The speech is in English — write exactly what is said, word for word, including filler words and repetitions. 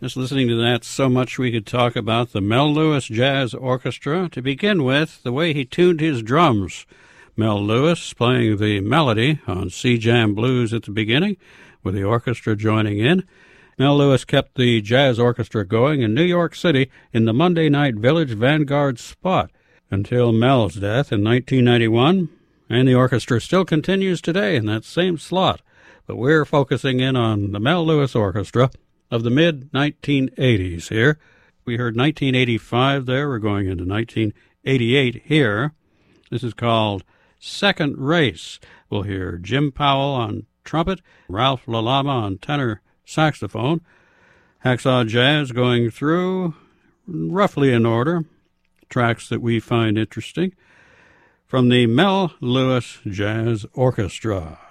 Just listening to that, so much we could talk about the Mel Lewis Jazz Orchestra. To begin with, the way he tuned his drums. Mel Lewis playing the melody on C-Jam Blues at the beginning, with the orchestra joining in. Mel Lewis kept the jazz orchestra going in New York City in the Monday Night Village Vanguard spot until Mel's death in nineteen ninety-one, and the orchestra still continues today in that same slot. But we're focusing in on the Mel Lewis Orchestra of the mid nineteen eighties here. We heard nineteen eighty-five there. We're going into nineteen eighty-eight here. This is called Second Race. We'll hear Jim Powell on trumpet, Ralph LaLama on tenor saxophone, Hacksaw Jazz going through, roughly in order, tracks that we find interesting, from the Mel Lewis Jazz Orchestra.